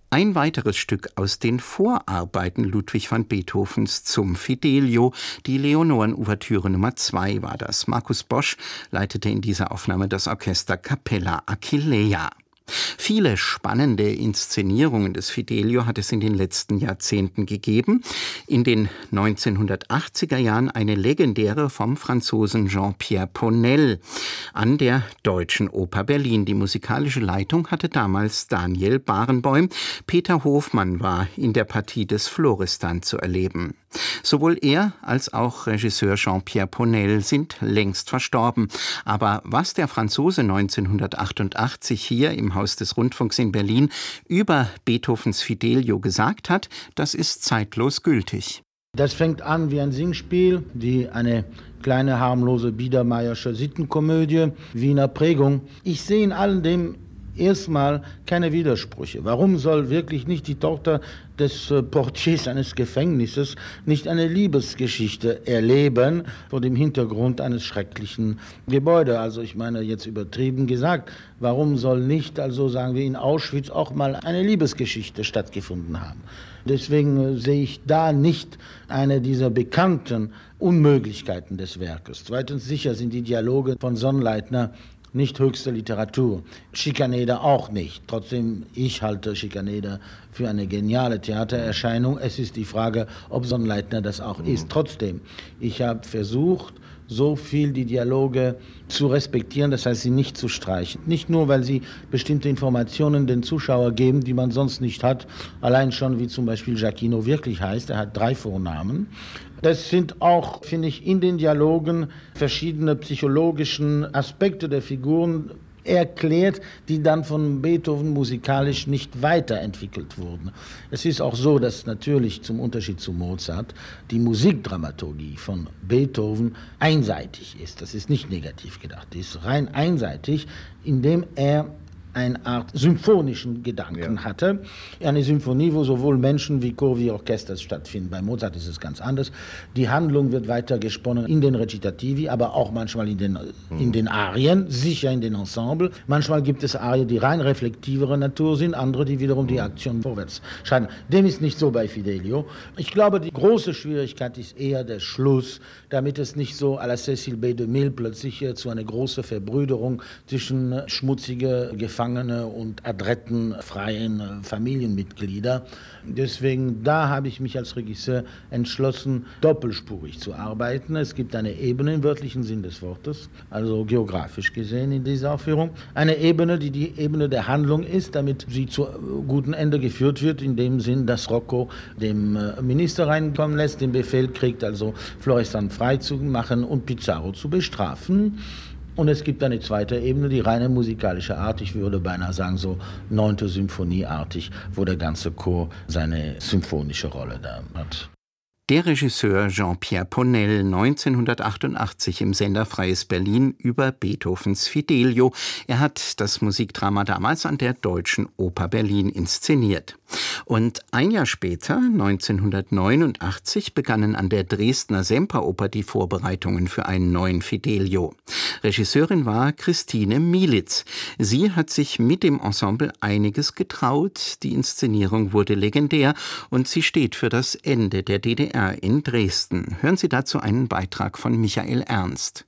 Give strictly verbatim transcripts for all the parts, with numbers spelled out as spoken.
Ein weiteres Stück aus den Vorarbeiten Ludwig van Beethovens zum Fidelio, die Leonoren-Ouvertüre Nummer zwei war das. Markus Bosch leitete in dieser Aufnahme das Orchester Capella Achillea. Viele spannende Inszenierungen des Fidelio hat es in den letzten Jahrzehnten gegeben. In den neunzehnhundertachtziger Jahren eine legendäre vom Franzosen Jean-Pierre Ponel an der Deutschen Oper Berlin. Die musikalische Leitung hatte damals Daniel Barenboim. Peter Hofmann war in der Partie des Florestan zu erleben. Sowohl er als auch Regisseur Jean-Pierre Ponel sind längst verstorben. Aber was der Franzose neunzehnhundertachtundachtzig hier im Haus des Rundfunks in Berlin über Beethovens Fidelio gesagt hat, das ist zeitlos gültig. Das fängt an wie ein Singspiel, wie eine kleine harmlose Biedermeiersche Sittenkomödie, Wiener Prägung. Ich sehe in all dem erstmal keine Widersprüche. Warum soll wirklich nicht die Tochter des äh, Portiers eines Gefängnisses nicht eine Liebesgeschichte erleben vor dem Hintergrund eines schrecklichen Gebäudes? Also ich meine jetzt übertrieben gesagt, warum soll nicht, also sagen wir in Auschwitz, auch mal eine Liebesgeschichte stattgefunden haben? Deswegen äh, sehe ich da nicht eine dieser bekannten Unmöglichkeiten des Werkes. Zweitens, sicher sind die Dialoge von Sonnleitner nicht höchste Literatur. Schikaneder auch nicht. Trotzdem, ich halte Schikaneder für eine geniale Theatererscheinung. Es ist die Frage, ob Sonnleitner das auch ist. Trotzdem, ich habe versucht, so viel die Dialoge zu respektieren, das heißt, sie nicht zu streichen. Nicht nur, weil sie bestimmte Informationen den Zuschauer geben, die man sonst nicht hat. Allein schon, wie zum Beispiel Giacchino wirklich heißt, er hat drei Vornamen. Das sind auch, finde ich, in den Dialogen verschiedene psychologischen Aspekte der Figuren erklärt, die dann von Beethoven musikalisch nicht weiterentwickelt wurden. Es ist auch so, dass natürlich zum Unterschied zu Mozart die Musikdramaturgie von Beethoven einseitig ist. Das ist nicht negativ gedacht, die ist rein einseitig, indem er eine Art symphonischen Gedanken ja. hatte. Eine Symphonie, wo sowohl Menschen wie Chor wie Orchester stattfinden. Bei Mozart ist es ganz anders. Die Handlung wird weiter gesponnen in den Recitativi, aber auch manchmal in den, mhm. in den Arien, sicher in den Ensemble. Manchmal gibt es Arien, die rein reflektivere Natur sind, andere, die wiederum die Aktion vorwärts scheinen. Dem ist nicht so bei Fidelio. Ich glaube, die große Schwierigkeit ist eher der Schluss, damit es nicht so à la Cécile B. de Mille plötzlich zu einer großen Verbrüderung zwischen schmutzige Gefangene und adretten, freien Familienmitglieder. Deswegen, da habe ich mich als Regisseur entschlossen, doppelspurig zu arbeiten. Es gibt eine Ebene im wörtlichen Sinn des Wortes, also geografisch gesehen in dieser Aufführung. Eine Ebene, die die Ebene der Handlung ist, damit sie zu gutem Ende geführt wird, in dem Sinn, dass Rocco dem Minister reinkommen lässt, den Befehl kriegt, also Florestan frei zu machen und Pizarro zu bestrafen. Und es gibt eine zweite Ebene, die reine musikalische Art, ich würde beinahe sagen so neunte Symphonieartig, wo der ganze Chor seine symphonische Rolle da hat. Der Regisseur Jean-Pierre Ponel neunzehnhundertachtundachtzig im Sender Freies Berlin über Beethovens Fidelio. Er hat das Musikdrama damals an der Deutschen Oper Berlin inszeniert. Und ein Jahr später, neunzehnhundertneunundachtzig, begannen an der Dresdner Semperoper die Vorbereitungen für einen neuen Fidelio. Regisseurin war Christine Mielitz. Sie hat sich mit dem Ensemble einiges getraut. Die Inszenierung wurde legendär und sie steht für das Ende der D D R in Dresden. Hören Sie dazu einen Beitrag von Michael Ernst.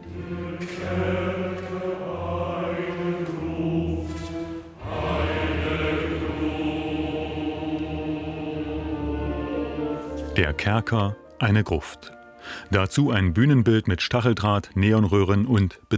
Der Kerker, eine Gruft. Dazu ein Bühnenbild mit Stacheldraht, Neonröhren und